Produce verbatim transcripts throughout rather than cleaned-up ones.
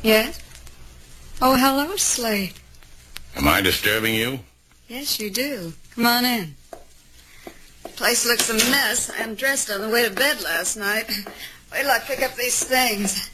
Yes? Oh, hello, Slade. Am I disturbing you? Yes, you do. Come on in. The place looks a mess. I undressed on the way to bed last night. Wait till I pick up these things.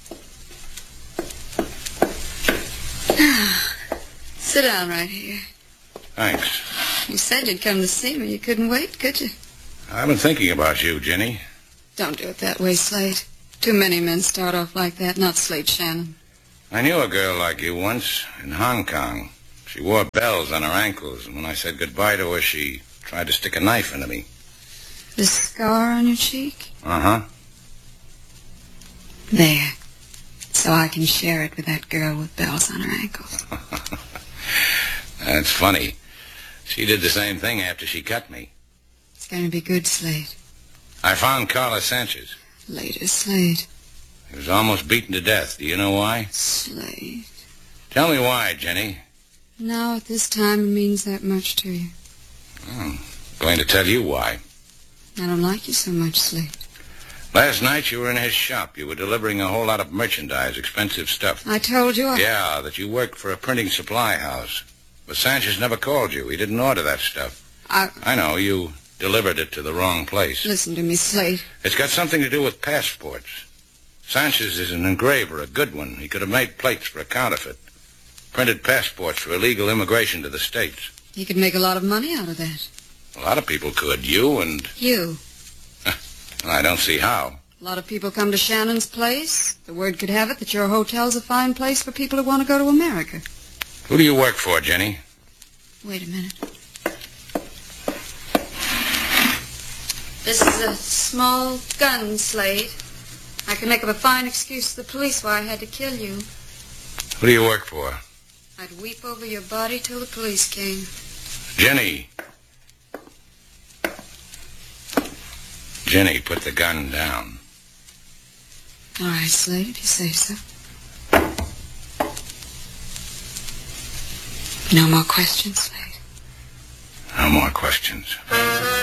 Sit down right here. Thanks. You said you'd come to see me. You couldn't wait, could you? I've been thinking about you, Jenny. Don't do it that way, Slade. Too many men start off like that, not Slade Shannon. I knew a girl like you once in Hong Kong. She wore bells on her ankles, and when I said goodbye to her, she tried to stick a knife into me. The scar on your cheek? Uh-huh. There. So I can share it with that girl with bells on her ankles. That's funny. She did the same thing after she cut me. It's going to be good, Slade. I found Carlos Sanchez. Later, Slade. He was almost beaten to death. Do you know why? Slade. Tell me why, Jenny. Now, at this time, it means that much to you. Oh, I'm going to tell you why. I don't like you so much, Slade. Last night you were in his shop. You were delivering a whole lot of merchandise, expensive stuff. I told you I... Yeah, that you worked for a printing supply house. But Sanchez never called you. He didn't order that stuff. I... I know, you delivered it to the wrong place. Listen to me, Slade. It's got something to do with passports. Sanchez is an engraver, a good one. He could have made plates for a counterfeit. Printed passports for illegal immigration to the States. He could make a lot of money out of that. A lot of people could. You and... You. I don't see how. A lot of people come to Shannon's place. The word could have it that your hotel's a fine place for people who want to go to America. Who do you work for, Jenny? Wait a minute. This is a small gun, Slade. I can make up a fine excuse to the police why I had to kill you. Who do you work for? I'd weep over your body till the police came. Jenny. Jenny, put the gun down. All right, Slade, if you say so. No more questions, Slade? No more questions.